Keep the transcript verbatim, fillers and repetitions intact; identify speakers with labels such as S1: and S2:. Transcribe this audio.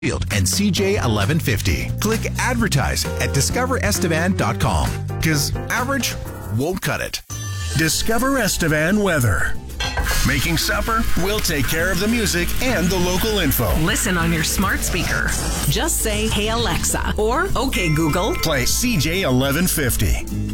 S1: and C J eleven fifty. Click advertise at discover estevan dot com because average won't cut it.
S2: Discover Estevan weather. Making supper? We'll take care of the music and the local info.
S3: Listen on your smart speaker. Just say, "Hey Alexa," or "Okay Google."
S2: Play C J eleven fifty.